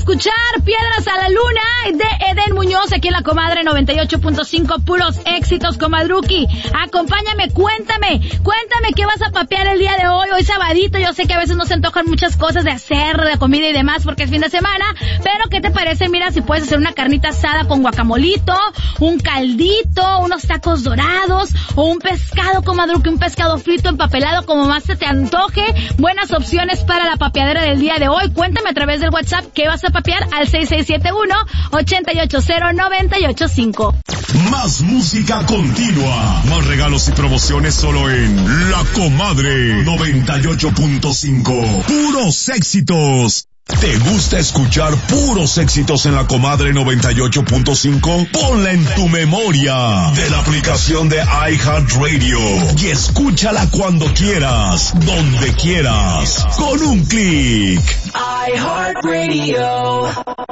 escuchar Piedras a la Luna de Eden Muñoz aquí en la Comadre 98.5, puros éxitos, comadruki. Acompáñame, cuéntame qué vas a papear el día de hoy sabadito. Yo sé que a veces nos antojan muchas cosas de hacer, de comida y demás, porque es fin de semana, pero ¿qué te parece? Mira, si puedes hacer una carnita asada con guacamolito, un caldito, unos tacos dorados, o un pescado, comadruki, un pescado frito, empapelado, como más se te antoje. Buenas opciones para la papeadera del día de hoy. Cuéntame a través del WhatsApp qué vas a papear al 6671-880-985. Más música continua, más regalos y promociones solo en La Comadre 98.5. Puros éxitos. ¿Te gusta escuchar puros éxitos en La Comadre 98.5? Ponla en tu memoria de la aplicación de iHeartRadio y escúchala cuando quieras, donde quieras, con un clic. iHeartRadio.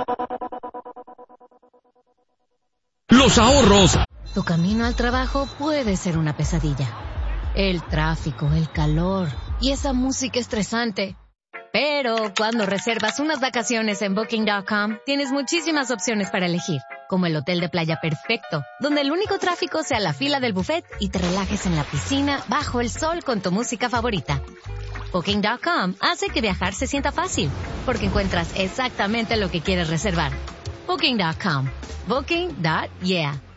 Los ahorros. Tu camino al trabajo puede ser una pesadilla. El tráfico, el calor y esa música estresante. Pero cuando reservas unas vacaciones en Booking.com, tienes muchísimas opciones para elegir, como el hotel de playa perfecto, donde el único tráfico sea la fila del buffet y te relajes en la piscina bajo el sol con tu música favorita. Booking.com hace que viajar se sienta fácil, porque encuentras exactamente lo que quieres reservar. Booking.com. Booking.yeah.